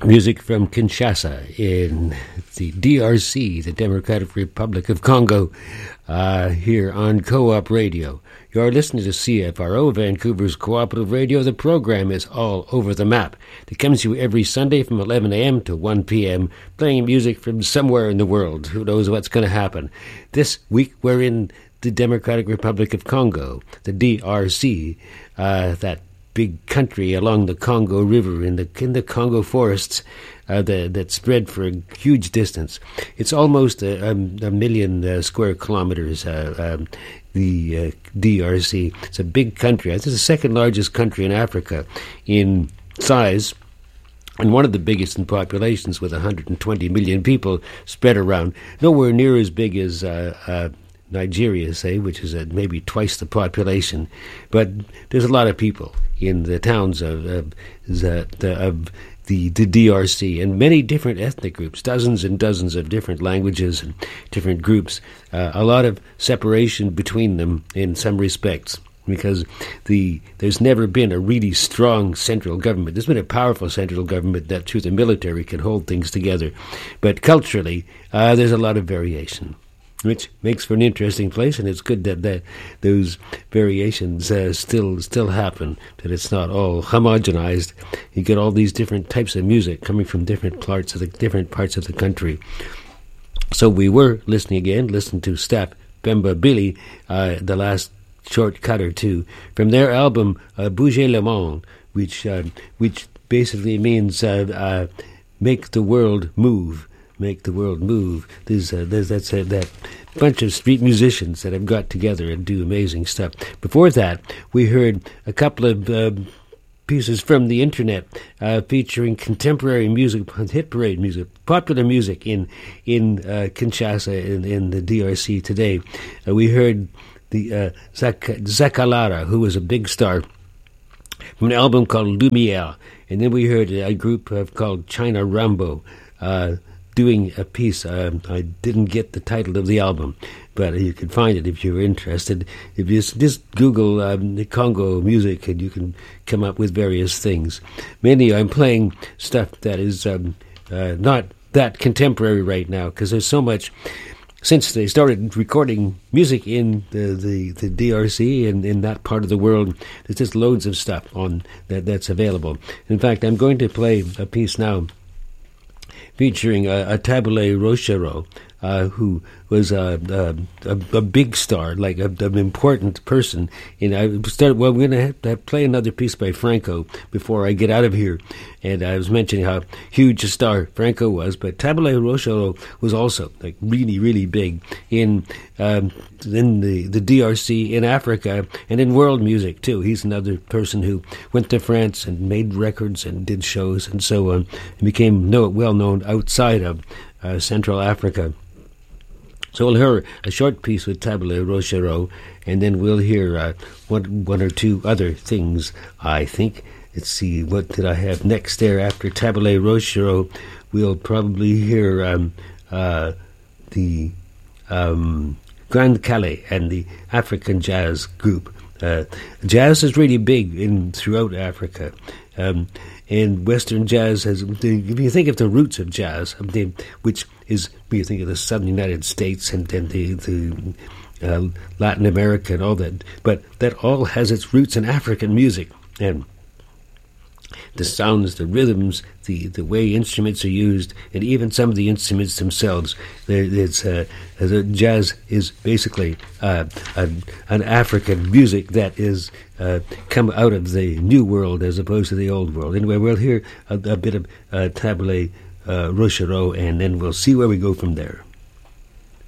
Music from Kinshasa in the DRC, the Democratic Republic of Congo, here on Co-op Radio. You're listening to CFRO, Vancouver's Cooperative Radio. The program is All Over the Map. It comes to you every Sunday from 11 a.m. to 1 p.m., playing music from somewhere in the world. Who knows what's going to happen? This week we're in the Democratic Republic of Congo, the DRC, that big country along the Congo River in the Congo forests that spread for a huge distance. It's almost a million square kilometers, the DRC. It's a big country. It's the second largest country in Africa in size, and one of the biggest in populations, with 120 million people spread around. Nowhere near as big as Nigeria, say, which is maybe twice the population, but there's a lot of people in the towns of the DRC, and many different ethnic groups, dozens and dozens of different languages and different groups. A lot of separation between them in some respects, because there's never been a really strong central government. There's been a powerful central government that, through the military, can hold things together, but culturally, there's a lot of variation, which makes for an interesting place, and it's good that those variations still happen, that it's not all homogenized. You get all these different types of music coming from different parts of the country. So we were listening to Stap Bemba Billy, the last short cut or two, from their album Bouger le Monde, which basically means make the world move. Make the world move. There's that bunch of street musicians that have got together and do amazing stuff. Before that, we heard a couple of pieces from the internet featuring contemporary music, hit parade music, popular music in Kinshasa, in the DRC today. We heard the Zakalara, who was a big star, from an album called Lumiere, and then we heard a group called China Rambo doing a piece. I didn't get the title of the album, but you can find it if you're interested. If you just Google the Congo music, and you can come up with various things. Mainly I'm playing stuff that is not that contemporary right now, because there's so much. Since they started recording music in the DRC and in that part of the world, there's just loads of stuff on that's available. In fact, I'm going to play a piece now featuring a Tabule Rochero, who was a big star, like an important person. And we're going to have to play another piece by Franco before I get out of here. And I was mentioning how huge a star Franco was, but Tabule Rochero was also like really, really big in the DRC, in Africa, and in world music too. He's another person who went to France and made records and did shows and so on, and became well known outside of Central Africa. So we'll hear a short piece with Tabule Rochero, and then we'll hear one or two other things, I think. Let's see, what did I have next there after Tabule Rochero? We'll probably hear the Grand Calais and the African Jazz Group. Jazz is really big throughout Africa. And Western jazz has, if you think of the roots of jazz, which is, when you think of the southern United States and the Latin America and all that, but that all has its roots in African music. And the sounds, the rhythms, the way instruments are used, and even some of the instruments themselves. Jazz is basically an African music that is come out of the New World as opposed to the Old World. Anyway, we'll hear a bit of Tabule Rochero, and then we'll see where we go from there.